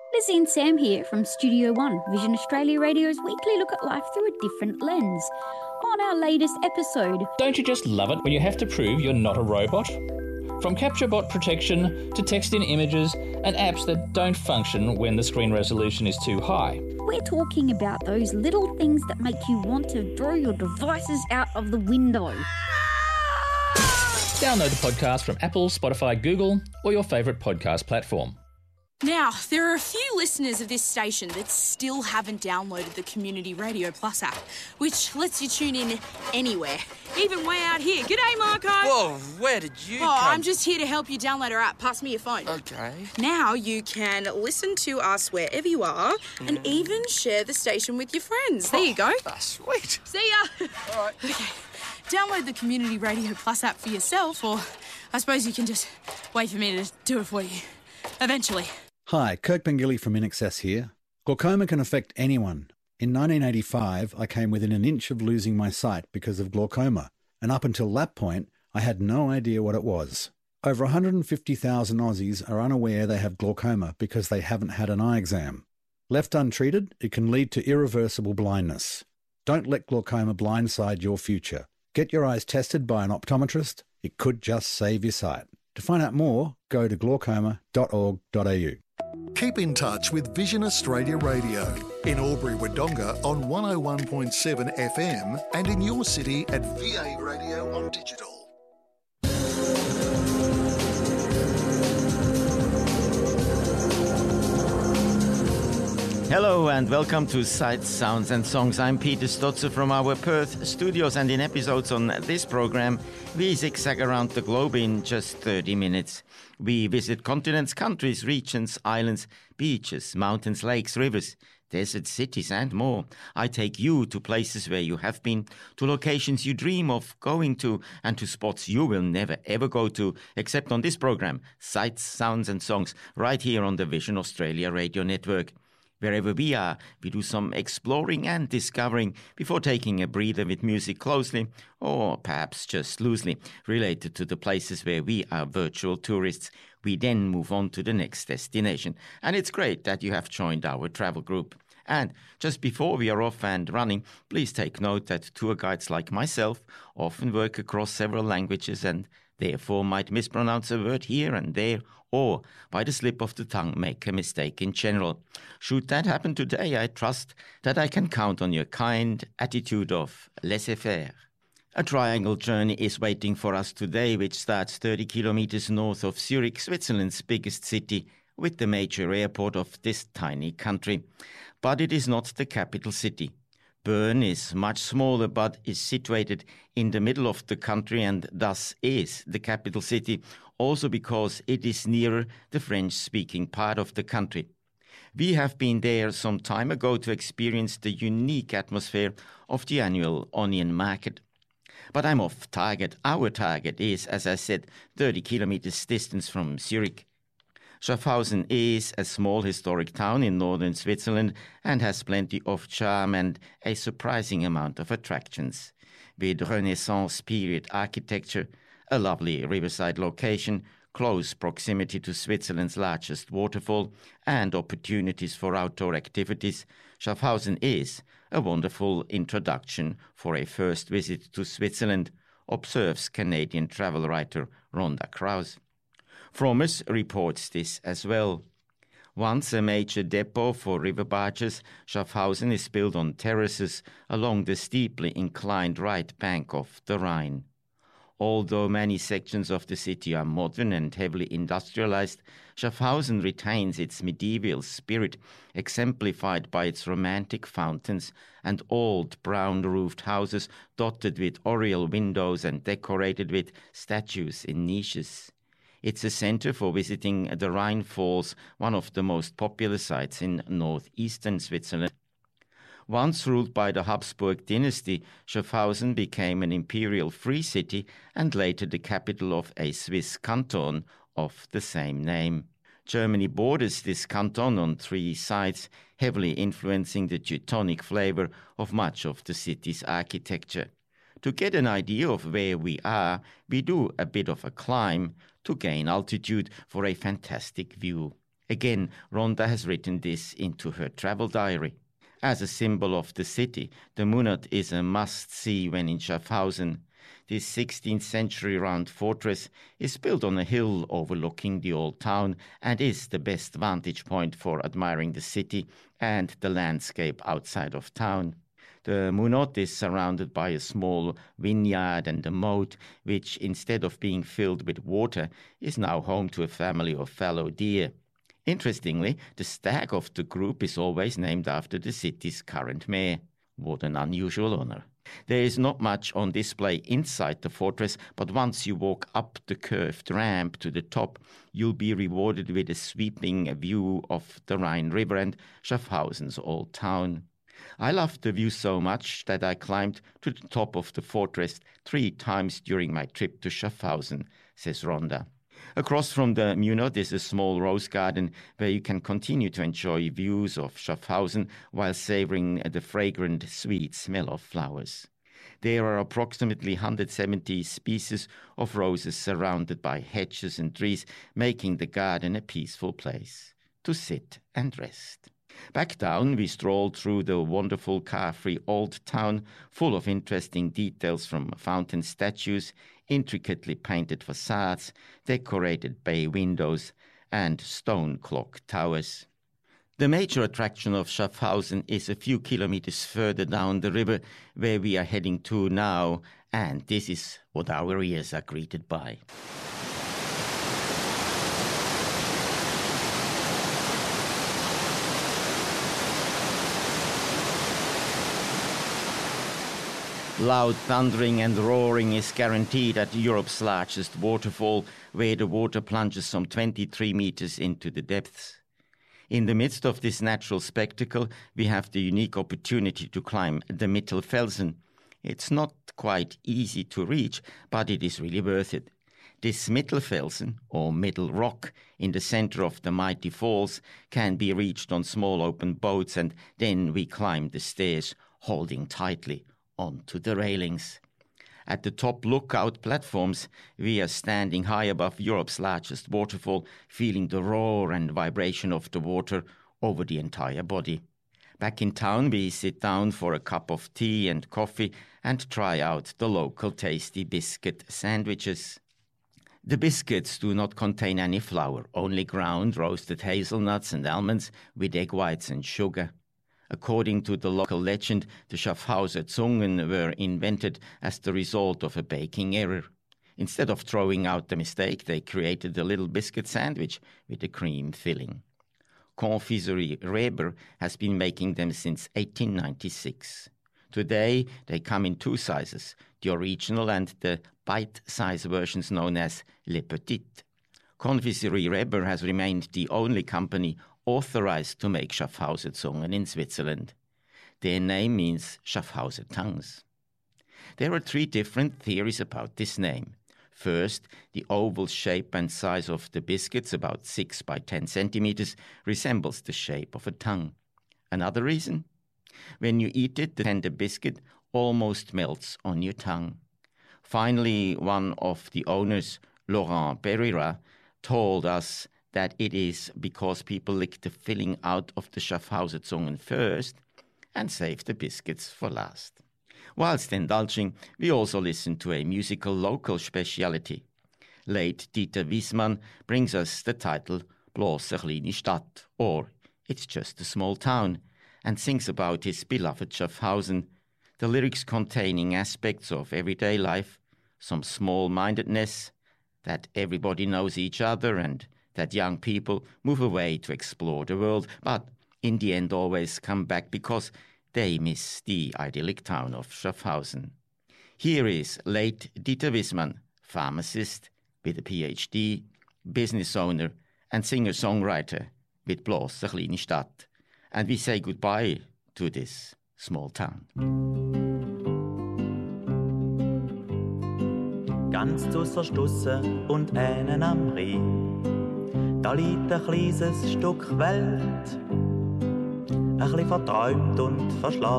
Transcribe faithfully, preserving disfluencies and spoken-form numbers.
Lizzie and Sam here from Studio One, Vision Australia Radio's weekly look at life through a different lens. On our latest episode... Don't you just love it when you have to prove you're not a robot? From capture bot protection to text-in images and apps that don't function when the screen resolution is too high. We're talking about those little things that make you want to throw your devices out of the window. Download the podcast from Apple, Spotify, Google, or your favourite podcast platform. Now, there are a few listeners of this station that still haven't downloaded the Community Radio Plus app, which lets you tune in anywhere, even way out here. G'day, Marco. Whoa, where did you Oh, come? I'm just here to help you download our app. Pass me your phone. Okay. Now you can listen to us wherever you are and Mm. even share the station with your friends. There you go. Ah, sweet. See ya. All right. Okay, download the Community Radio Plus app for yourself, or I suppose you can just wait for me to do it for you. Eventually. Hi, Kirk Bengilly from In Excess here. Glaucoma can affect anyone. In nineteen eighty-five, I came within an inch of losing my sight because of glaucoma, and up until that point, I had no idea what it was. Over one hundred fifty thousand Aussies are unaware they have glaucoma because they haven't had an eye exam. Left untreated, it can lead to irreversible blindness. Don't let glaucoma blindside your future. Get your eyes tested by an optometrist. It could just save your sight. To find out more, go to glaucoma dot org dot a u. Keep in touch with Vision Australia Radio in Albury-Wodonga on one oh one point seven F M and in your city at V A Radio on digital. Hello and welcome to Sights, Sounds and Songs. I'm Peter Stotzer from our Perth studios, and in episodes on this program we zigzag around the globe in just thirty minutes. We visit continents, countries, regions, islands, beaches, mountains, lakes, rivers, desert cities and more. I take you to places where you have been, to locations you dream of going to, and to spots you will never ever go to, except on this program, Sights, Sounds and Songs, right here on the Vision Australia Radio Network. Wherever we are, we do some exploring and discovering before taking a breather with music closely, or perhaps just loosely, related to the places where we are virtual tourists. We then move on to the next destination. And it's great that you have joined our travel group. And just before we are off and running, please take note that tour guides like myself often work across several languages and therefore might mispronounce a word here and there, or by the slip of the tongue make a mistake in general. Should that happen today, I trust that I can count on your kind attitude of laissez-faire. A triangle journey is waiting for us today, which starts thirty kilometers north of Zurich, Switzerland's biggest city, with the major airport of this tiny country. But it is not the capital city. Bern is much smaller but is situated in the middle of the country and thus is the capital city, also because it is nearer the French-speaking part of the country. We have been there some time ago to experience the unique atmosphere of the annual onion market. But I'm off target. Our target is, as I said, thirty kilometers distance from Zurich. Schaffhausen is a small historic town in northern Switzerland and has plenty of charm and a surprising amount of attractions. With Renaissance period architecture, a lovely riverside location, close proximity to Switzerland's largest waterfall, and opportunities for outdoor activities, Schaffhausen is a wonderful introduction for a first visit to Switzerland, observes Canadian travel writer Rhonda Krause. Fromers reports this as well. Once a major depot for river barges, Schaffhausen is built on terraces along the steeply inclined right bank of the Rhine. Although many sections of the city are modern and heavily industrialized, Schaffhausen retains its medieval spirit, exemplified by its romantic fountains and old brown-roofed houses dotted with oriel windows and decorated with statues in niches. It's a center for visiting the Rhine Falls, one of the most popular sites in northeastern Switzerland. Once ruled by the Habsburg dynasty, Schaffhausen became an imperial free city and later the capital of a Swiss canton of the same name. Germany borders this canton on three sides, heavily influencing the Teutonic flavor of much of the city's architecture. To get an idea of where we are, we do a bit of a climb to gain altitude for a fantastic view. Again, Rhonda has written this into her travel diary. As a symbol of the city, the Munot is a must-see when in Schaffhausen. This sixteenth century round fortress is built on a hill overlooking the old town and is the best vantage point for admiring the city and the landscape outside of town. The Munot is surrounded by a small vineyard and a moat, which, instead of being filled with water, is now home to a family of fallow deer. Interestingly, the stag of the group is always named after the city's current mayor. What an unusual honor. There is not much on display inside the fortress, but once you walk up the curved ramp to the top, you'll be rewarded with a sweeping view of the Rhine River and Schaffhausen's old town. I loved the view so much that I climbed to the top of the fortress three times during my trip to Schaffhausen, says Rhonda. Across from the Munot is a small rose garden where you can continue to enjoy views of Schaffhausen while savoring the fragrant, sweet smell of flowers. There are approximately one hundred seventy species of roses surrounded by hedges and trees, making the garden a peaceful place to sit and rest. Back down, we strolled through the wonderful car-free old town, full of interesting details from fountain statues, intricately painted facades, decorated bay windows, and stone clock towers. The major attraction of Schaffhausen is a few kilometers further down the river, where we are heading to now, and this is what our ears are greeted by. Loud thundering and roaring is guaranteed at Europe's largest waterfall, where the water plunges some twenty-three meters into the depths. In the midst of this natural spectacle, we have the unique opportunity to climb the Mittelfelsen. It's not quite easy to reach, but it is really worth it. This Mittelfelsen, or Middle Rock, in the center of the mighty falls, can be reached on small open boats, and then we climb the stairs, holding tightly onto the railings. At the top lookout platforms, we are standing high above Europe's largest waterfall, feeling the roar and vibration of the water over the entire body. Back in town, we sit down for a cup of tea and coffee and try out the local tasty biscuit sandwiches. The biscuits do not contain any flour, only ground roasted hazelnuts and almonds with egg whites and sugar. According to the local legend, the Schaffhauser Zungen were invented as the result of a baking error. Instead of throwing out the mistake, they created a little biscuit sandwich with a cream filling. Confiserie Reber has been making them since eighteen ninety-six. Today, they come in two sizes, the original and the bite-size versions known as Les Petites. Confiserie Reber has remained the only company authorized to make Schaffhauser Zungen in Switzerland. Their name means Schaffhauser tongues. There are three different theories about this name. First, the oval shape and size of the biscuits, about six by ten centimeters, resembles the shape of a tongue. Another reason? When you eat it, the tender biscuit almost melts on your tongue. Finally, one of the owners, Laurent Pereira, told us that it is because people lick the filling out of the Schaffhauser Zungen first and save the biscuits for last. Whilst indulging, we also listen to a musical local speciality. Late Dieter Wiesmann brings us the title Bloß eine kleine Stadt, or It's Just a Small Town, and sings about his beloved Schaffhausen, the lyrics containing aspects of everyday life, some small-mindedness, that everybody knows each other and that young people move away to explore the world, but in the end always come back because they miss the idyllic town of Schaffhausen. Here is late Dieter Wiesmann, pharmacist with a P H D, business owner and singer-songwriter with Bloß eine kleine Stadt. And we say goodbye to this small town. Ganz zusser Stusse und einen am Rhein. Da liegt ein kleines Stück Welt, ein bisschen verträumt und verschlafen.